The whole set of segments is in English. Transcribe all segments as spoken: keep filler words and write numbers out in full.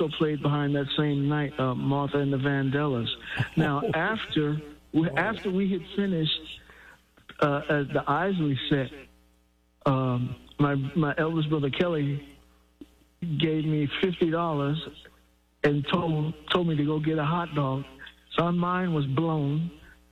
also played behind that same night, uh, Martha and the Vandellas. Now, after we, after we had finished uh, at the Isley set, um, my my eldest brother Kelly gave me fifty dollars and told told me to go get a hot dog. So my mind was blown.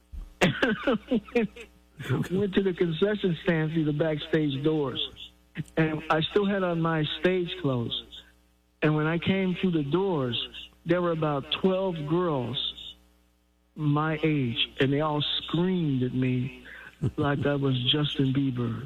Went to the concession stand through the backstage doors, and I still had on my stage clothes. And when I came through the doors, there were about twelve girls my age, and they all screamed at me like I was Justin Bieber.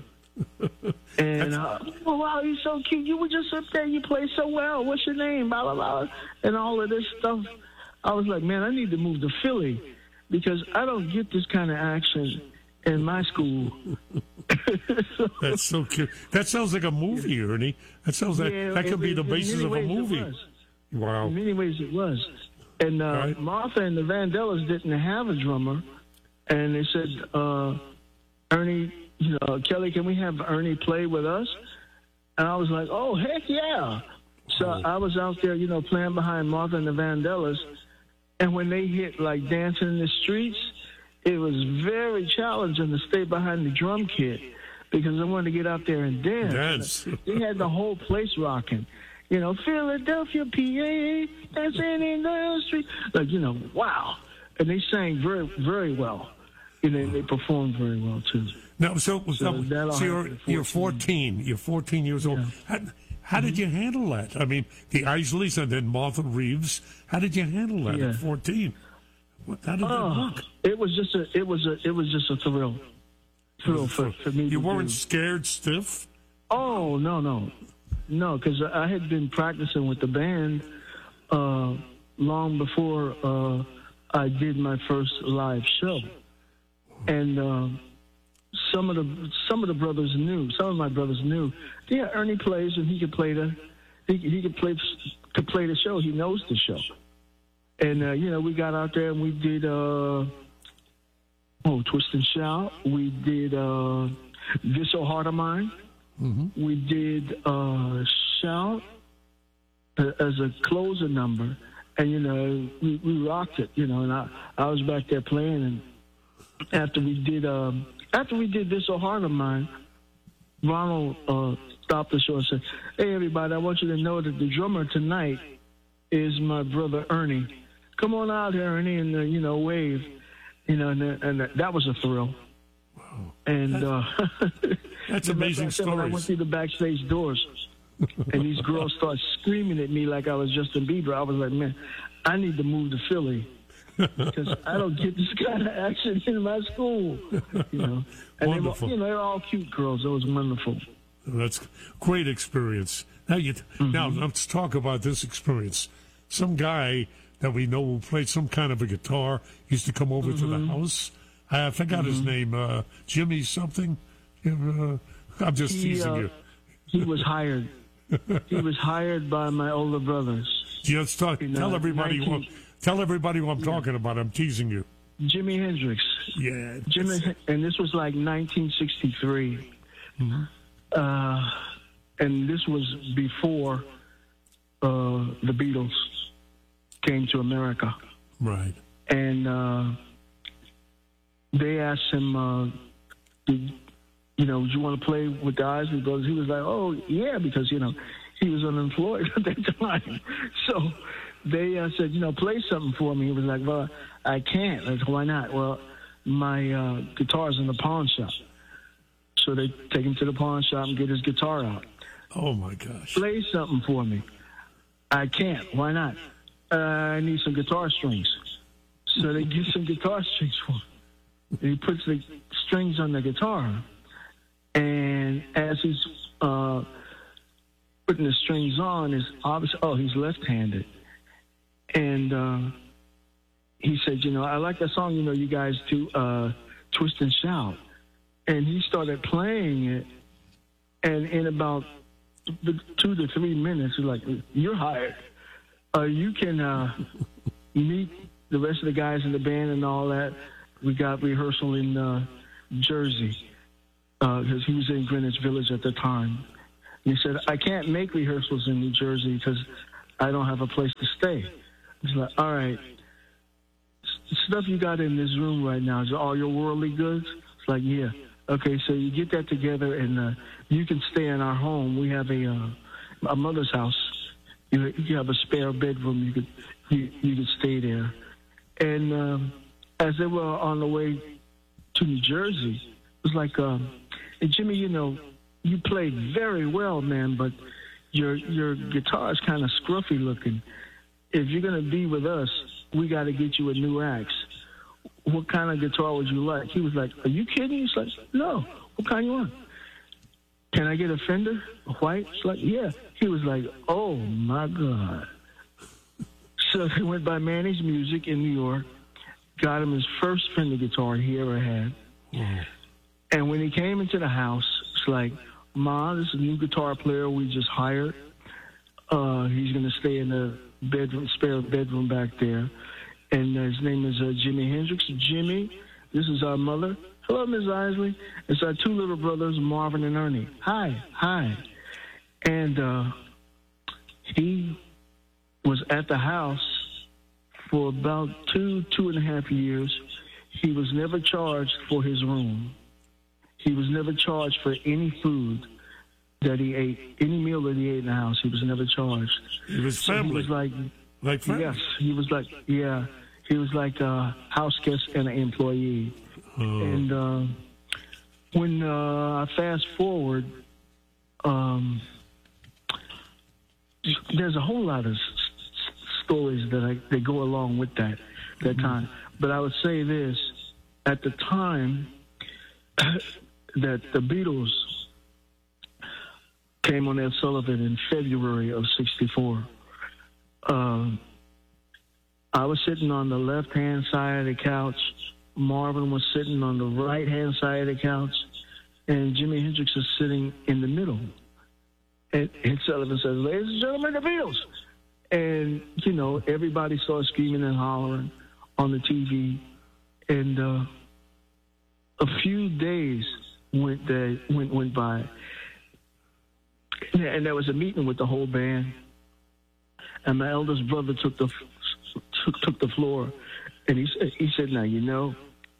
And uh, oh wow, you're so cute. You were just up there. You play so well. What's your name? Blah blah blah, and all of this stuff. I was like, man, I need to move to Philly because I don't get this kind of action in my school. So, that's so cute. That sounds like a movie, Ernie. That sounds like yeah, that could it, be the in basis many of a ways movie. It was. Wow. In many ways, it was. And uh, Right. Martha and the Vandellas didn't have a drummer, and they said, uh, Ernie, you know, Kelly, can we have Ernie play with us? And I was like, oh, heck yeah. So Oh. I was out there, you know, playing behind Martha and the Vandellas. And when they hit, like, Dancing in the Streets, it was very challenging to stay behind the drum kit because I wanted to get out there and dance. Dance. They had the whole place rocking. You know, Philadelphia, P A, dancing in the street. Like, you know, wow. And they sang very, very well. And they, they performed very well, too. No, so, So so, that'll so you're, happen at you're fourteen. fourteen. You're fourteen years old. Yeah. How, how did you handle that? I mean, the Isleys and then Martha Reeves. How did you handle that Yeah. at fourteen? What, how did Oh, that work? it was just a, it was a, it was just a thrill, thrill for, for me. You to weren't do. scared stiff? Oh no, no, no, because I had been practicing with the band uh, long before uh, I did my first live show, and uh, some of the some of the brothers knew. Some of my brothers knew. Yeah, Ernie plays, and he could play the he, he could play could play the show. He knows the show. And, uh, you know, we got out there and we did, uh, oh, Twist and Shout. We did uh, This So Heart of Mine. Mm-hmm. We did uh, Shout uh, as a closer number. And, you know, we, we rocked it, you know, and I, I was back there playing. And after we did, um, after we did This So Heart of Mine, Ronald uh, stopped the show and said, hey, everybody, I want you to know that the drummer tonight is my brother Ernie. Come on out here, Ernie, and uh, you know, wave, you know, and, uh, and uh, that was a thrill. Wow. And uh, That's amazing like I said, when I went stories. through the backstage doors, and these girls started screaming at me like I was Justin Bieber. I was like, man, I need to move to Philly because I don't get this kind of action in my school, you know. And Wonderful. they were, you know, they're all cute girls. It was wonderful. That's a great experience. Now, you, Mm-hmm. now let's talk about this experience. Some guy that we know who played some kind of a guitar used to come over Mm-hmm. to the house. I forgot his name. Uh, Jimmy something. Uh, I'm just He, teasing uh, you. He was hired. He was hired by my older brothers. Just talk, in, tell uh, everybody. nineteen What, tell everybody who I'm talking about. I'm teasing you. Jimi Hendrix. Yeah. Jimi, and this was like nineteen sixty-three. Mhm. Uh, and this was before uh, the Beatles came to America. Right. And uh, they asked him, uh, did, you know, would you want to play with the Isley Brothers? He was like, oh, yeah, because, you know, he was unemployed at that time. So they uh, said, you know, play something for me. He was like, well, I can't. I said, why not? Well, my uh, guitar's in the pawn shop. So they take him to the pawn shop and get his guitar out. Oh my gosh. Play something for me. I can't. Why not? Uh, I need some guitar strings. So they get some guitar strings for him. And he puts the strings on the guitar. And as he's uh, putting the strings on, is obviously, oh, he's left-handed. And uh, he said, you know, I like that song, you know, you guys do, uh, Twist and Shout. And he started playing it. And in about two to three minutes, he's like, you're hired. Uh, you can uh, meet the rest of the guys in the band and all that. We got rehearsal in uh, Jersey because uh, he was in Greenwich Village at the time. And he said, I can't make rehearsals in New Jersey because I don't have a place to stay. He's like, all right, s- stuff you got in this room right now, is it all your worldly goods? It's like, yeah. Okay, so you get that together, and uh, you can stay in our home. We have a uh, a mother's house. You, you have a spare bedroom. You could you, you could stay there. And um, as they were on the way to New Jersey, it was like, um, hey, Jimmy, you know, you played very well, man, but your your guitar is kind of scruffy looking. If you're gonna be with us, we got to get you a new axe. What kind of guitar would you like? He was like, are you kidding? He's like, no. What kind you want? Can I get a Fender, a white? He's like, yeah. He was like, oh, my God. So they went by Manny's Music in New York, got him his first Fender guitar he ever had. Yeah. And when he came into the house, it's like, Ma, this is a new guitar player we just hired. Uh, he's going to stay in the bedroom, spare bedroom back there. And uh, his name is uh, Jimi Hendrix. Jimmy, this is our mother. Hello, Miz Isley. It's our two little brothers, Marvin and Ernie. Hi, hi. And uh, he was at the house for about two, two and a half years. He was never charged for his room. He was never charged for any food that he ate, any meal that he ate in the house. He was never charged. He was family. So he was like, like family. Yes, he was like, yeah. He was like a house guest and an employee. Oh. And uh, when uh, I fast forward, um, there's a whole lot of s- stories that I, that go along with that that time. But I would say this: at the time that the Beatles came on Ed Sullivan in February of sixty-four. Um, I was sitting on the left-hand side of the couch. Marvin was sitting on the right-hand side of the couch. And Jimi Hendrix is sitting in the middle. And Ed Sullivan says, ladies and gentlemen, the Beatles. And, you know, everybody started screaming and hollering on the T V. And uh, a few days went, there, went, went by. And there was a meeting with the whole band. And my eldest brother took the took, took the floor, and he said, he said, now, you know,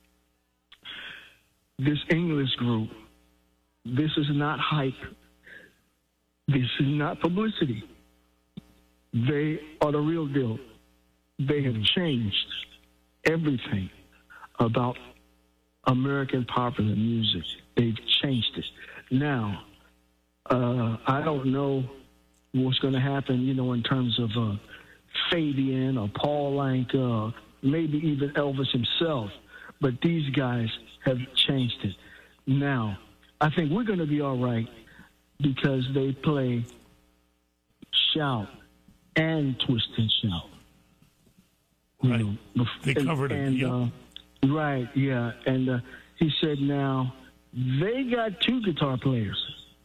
this English group, this is not hype. This is not publicity. They are the real deal. They have changed everything about American popular music. They've changed it. Now, uh, I don't know what's going to happen, you know, in terms of uh, Fabian or Paul Anka, or maybe even Elvis himself. But these guys have changed it. Now, I think we're going to be all right because they play Shout and Twist and Shout. You right. know, they covered and, it. Yep. Uh, right, yeah. And uh, he said now they got two guitar players.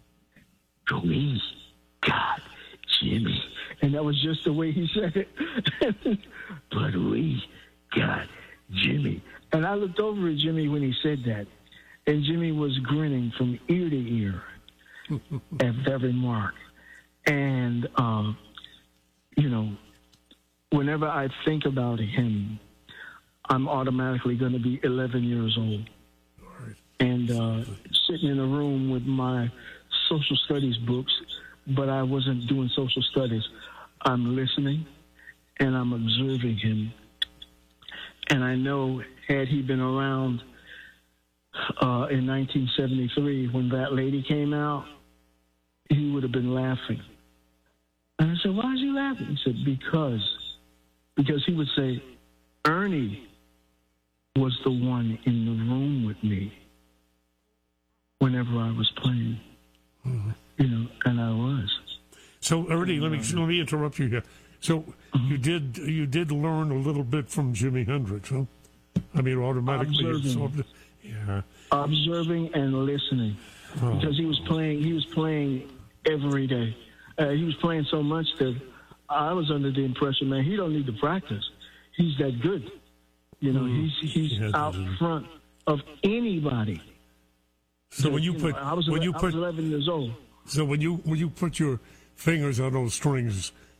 We got Jimmy. And that was just the way he said it. But we got Jimmy. And I looked over at Jimmy when he said that. And Jimmy was grinning from ear to ear at that remark. And, um, you know, whenever I think about him, I'm automatically going to be eleven years old. Right. And uh, sitting in a room with my social studies books, but I wasn't doing social studies. I'm listening, and I'm observing him. And I know, had he been around uh, in nineteen seventy-three when that lady came out, he would have been laughing. And I said, why is he laughing? He said, because. Because he would say, Ernie was the one in the room with me whenever I was playing. Mm-hmm. You know, and I was. So, Ernie, let me let me interrupt you here. So, mm-hmm. you did you did learn a little bit from Jimi Hendrix, huh? I mean, automatically absorbed it. Yeah. Observing and listening, oh. because he was playing. He was playing every day. Uh, he was playing so much that I was under the impression, man, he don't need to practice. He's that good. You know, mm. he's he's yeah, out front of anybody. So that, when you, you put know, I was when ele- you I put was eleven years old. So when you when you put your fingers on those strings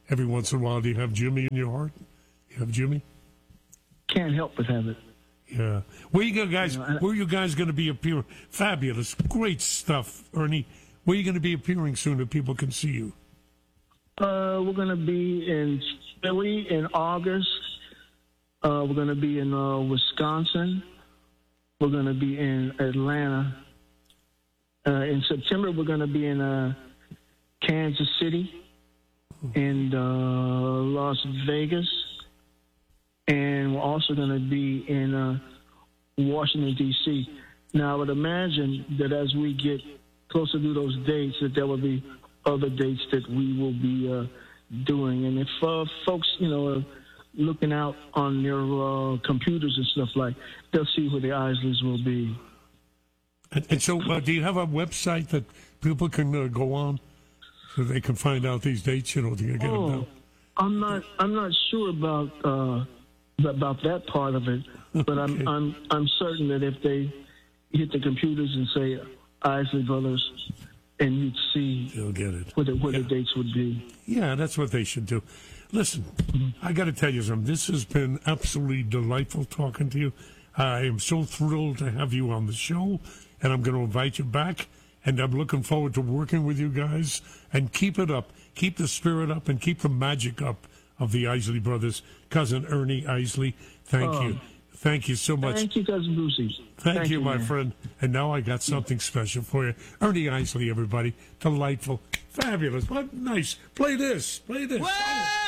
every once in a while. Do you have Jimmy in your heart? You have Jimmy? Can't help but have it. Yeah. Where you guys? You know, I, where are you guys going to be appearing? Fabulous, great stuff, Ernie. Where are you going to be appearing soon that people can see you? Uh, we're going to be in Philly in August. Uh, we're going to be in uh, Wisconsin. We're going to be in Atlanta. Uh, in September, we're going to be in uh, Kansas City and uh, Las Vegas. And we're also going to be in uh, Washington, D C Now, I would imagine that as we get closer to those dates, that there will be other dates that we will be uh, doing. And if uh, folks, you know, are looking out on their uh, computers and stuff like, they'll see where the Isleys will be. And, and so, uh, do you have a website that people can uh, go on so they can find out these dates? You know, to get oh, them down? I'm not. I'm not sure about uh, about that part of it, but Okay. I'm. I'm. I'm certain that if they hit the computers and say Isley Brothers, and you'd see They'll get it. where the, where Yeah. the dates would be. Yeah, that's what they should do. Listen, I got to tell you something. This has been absolutely delightful talking to you. I am so thrilled to have you on the show, and I'm going to invite you back. And I'm looking forward to working with you guys. And keep it up. Keep the spirit up and keep the magic up of the Isley Brothers. Cousin Ernie Isley, thank Oh. you. Thank you so much. Thank you, Cousin Brucey. Thank, Thank you, you, my man. friend. And now I got something special for you. Ernie Isley, everybody. Delightful. Fabulous. What nice. Play this. Play this. Well,